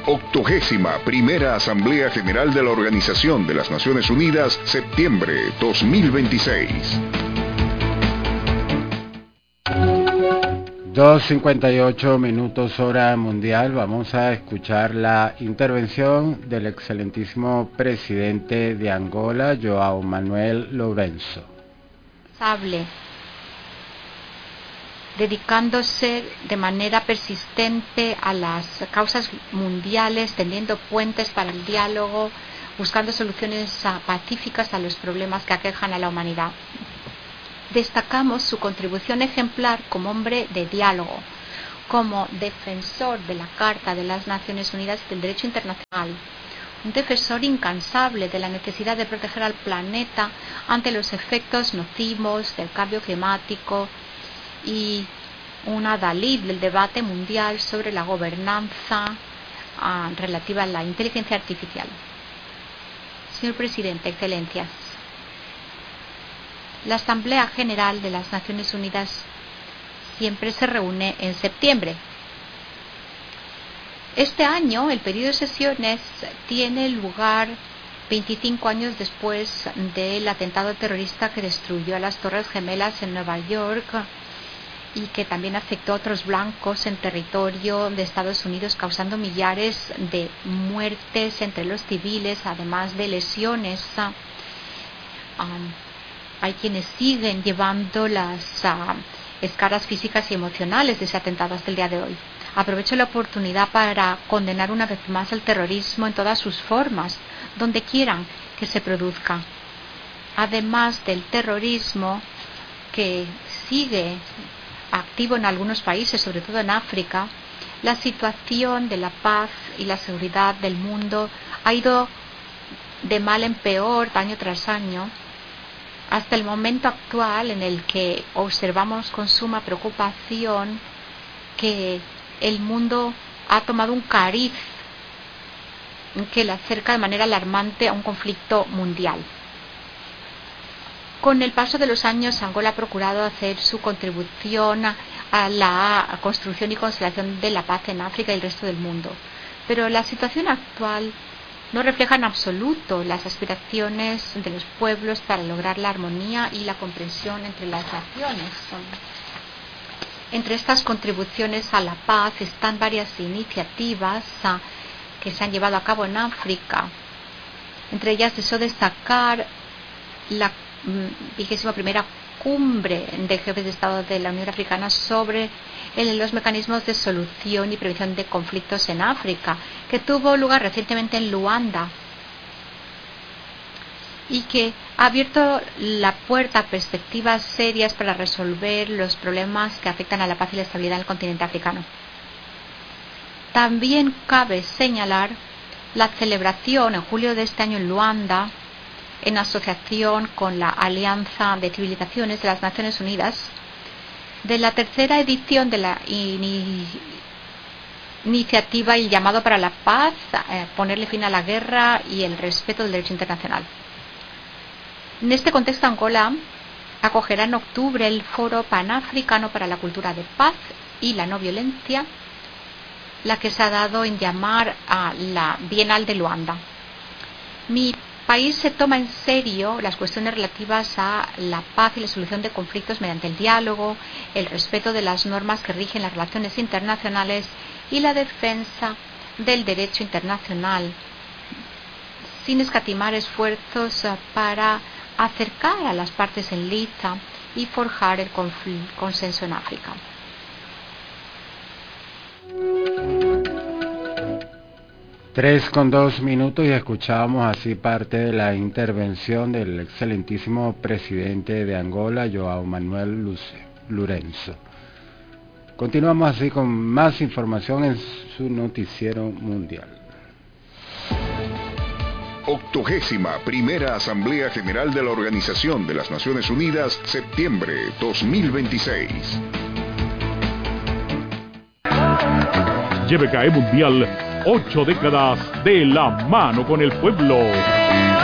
81ª Asamblea General de la Organización de las Naciones Unidas, septiembre 2026. 2:58 minutos hora mundial. Vamos a escuchar la intervención del excelentísimo presidente de Angola, João Manuel Lourenço. Dedicándose de manera persistente a las causas mundiales, tendiendo puentes para el diálogo, buscando soluciones pacíficas a los problemas que aquejan a la humanidad. Destacamos su contribución ejemplar como hombre de diálogo, como defensor de la Carta de las Naciones Unidas y del derecho internacional, un defensor incansable de la necesidad de proteger al planeta ante los efectos nocivos del cambio climático y un adalid del debate mundial sobre la gobernanza relativa a la inteligencia artificial. Señor Presidente, Excelencias, la Asamblea General de las Naciones Unidas siempre se reúne en septiembre. Este año el periodo de sesiones tiene lugar 25 años después del atentado terrorista que destruyó a las Torres Gemelas en Nueva York y que también afectó a otros blancos en territorio de Estados Unidos, causando millares de muertes entre los civiles, además de lesiones. Hay quienes siguen llevando las escaras físicas y emocionales de ese atentado hasta el día de hoy. Aprovecho la oportunidad para condenar una vez más el terrorismo en todas sus formas, donde quieran que se produzca. Además del terrorismo que sigue activo en algunos países, sobre todo en África, la situación de la paz y la seguridad del mundo ha ido de mal en peor año tras año, hasta el momento actual en el que observamos con suma preocupación que el mundo ha tomado un cariz que le acerca de manera alarmante a un conflicto mundial. Con el paso de los años, Angola ha procurado hacer su contribución a la construcción y consolidación de la paz en África y el resto del mundo. Pero la situación actual no refleja en absoluto las aspiraciones de los pueblos para lograr la armonía y la comprensión entre las naciones. Entre estas contribuciones a la paz están varias iniciativas que se han llevado a cabo en África. Entre ellas deseo destacar la 21ª cumbre de jefes de Estado de la Unión Africana sobre los mecanismos de solución y prevención de conflictos en África, que tuvo lugar recientemente en Luanda y que ha abierto la puerta a perspectivas serias para resolver los problemas que afectan a la paz y la estabilidad en el continente africano. También cabe señalar la celebración en julio de este año en Luanda, en asociación con la Alianza de Civilizaciones de las Naciones Unidas, de la tercera edición de la iniciativa y llamado para la paz, ponerle fin a la guerra y el respeto del derecho internacional. En este contexto, Angola acogerá en octubre el Foro Panafricano para la Cultura de Paz y la No Violencia, la que se ha dado en llamar a la Bienal de Luanda. Mi país se toma en serio las cuestiones relativas a la paz y la solución de conflictos mediante el diálogo, el respeto de las normas que rigen las relaciones internacionales y la defensa del derecho internacional, sin escatimar esfuerzos para acercar a las partes en liza y forjar el consenso en África. 3:02 minutos y escuchábamos así parte de la intervención del excelentísimo presidente de Angola, João Manuel Lourenço. Continuamos así con más información en su noticiero mundial. 81ª Asamblea General de la Organización de las Naciones Unidas, septiembre 2026. YBKE Mundial, 8 décadas de la mano con el pueblo.